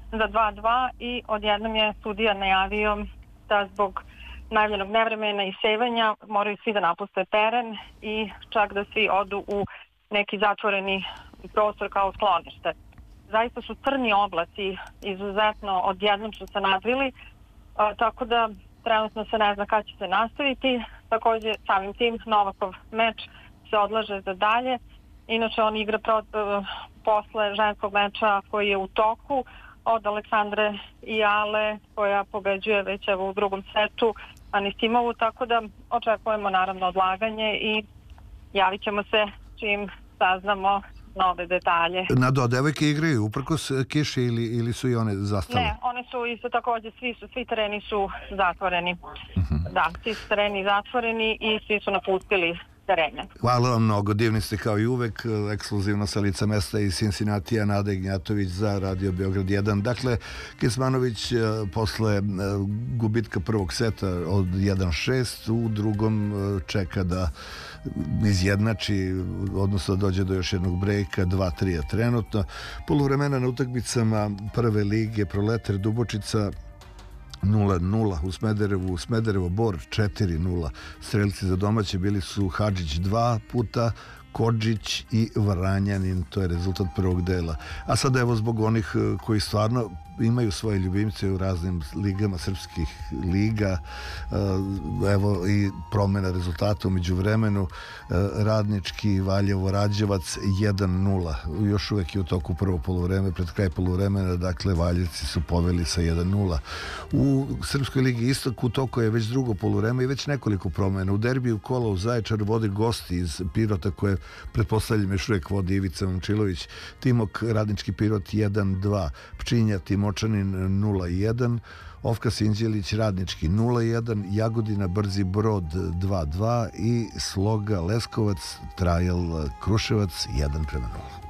za 2:2 i odjednom je sudija najavio da zbog najavljenog nevremena i sevanja moraju svi da napuste teren i čak da svi odu u neki zatvoreni prostor kao sklonište. Zaista su crni oblaci izuzetno odjednom su se nadvili, tako da trenutno se ne zna kada će se nastaviti. Također samim tim Novakov meč se odlaže za dalje. Inače on igra posle ženskog meča koji je u toku od Aleksandre Ijale koja pobeđuje već u drugom setu Anisimovu, tako da očekujemo naravno odlaganje i javit ćemo se čim saznamo nove detalje. Nado, devojke igraju uprkos kiši ili su i one zastale? Ne, one su isto također, svi tereni su zatvoreni. Da, svi su tereni zatvoreni i svi su napustili terene. Hvala vam mnogo, divni ste kao i uvek, ekskluzivno sa lica mesta iz Cincinnatija, Nada Ignjatović za Radio Beograd 1. Dakle, Kecmanović posle gubitka prvog seta od 1:6 u drugom čeka da izjednači, odnosno dođe do još jednog brejka, 2:3 trenutno. Poluvremena na utakmicama prve lige Proletar Dubočica 0:0 u Smederevu, Smederevo Bor 4:0. Strelci za domaće bili su Hadžić 2 puta, Kodžić i Vranjanin, to je rezultat prvog dela. A sada evo zbog onih koji stvarno imaju svoje ljubimce u raznim ligama srpskih liga, evo i promjena rezultata u međuvremenu. Radnički Valjevo Rađevac 1:0, još uvek je u toku prvo poluvreme, pred kraj poluvremena, dakle Valjevci su poveli sa 1:0. U Srpskoj ligi Istok u toku je već drugo poluvreme i već nekoliko promjena. U derbiju kola u Zaječaru vode gosti iz Pirota koje pretpostavljam još uvijek vodi Ivica Momčilović. Timok Radnički Pirot 1:2, Pčinja Timočanin 0:1, Ofka Sinđelić Radnički 0:1, Jagodina Brzi Brod 2:2 i Sloga Leskovac Trajal Kruševac 1:0.